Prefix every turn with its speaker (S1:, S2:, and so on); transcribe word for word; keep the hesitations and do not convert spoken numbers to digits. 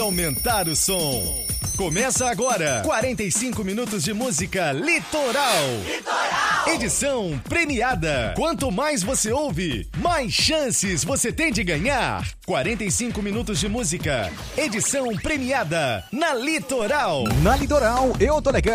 S1: Aumentar o som. Começa agora, quarenta e cinco minutos de música Litoral. Litoral. Edição premiada. Quanto mais você ouve, mais chances você tem de ganhar. quarenta e cinco minutos de música, edição premiada na Litoral.
S2: Na Litoral, eu tô legal.